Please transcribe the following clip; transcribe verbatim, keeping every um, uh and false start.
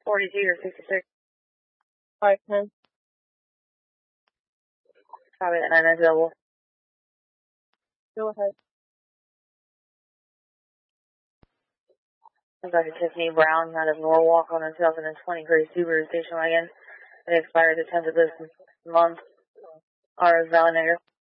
forty-two or sixty-six. five ten. Copy that nine nine double. Go ahead. Doctor Tiffany Brown out of Norwalk on a two thousand twenty gray Subaru station wagon. It expires the tenth of this month. R is valid negative.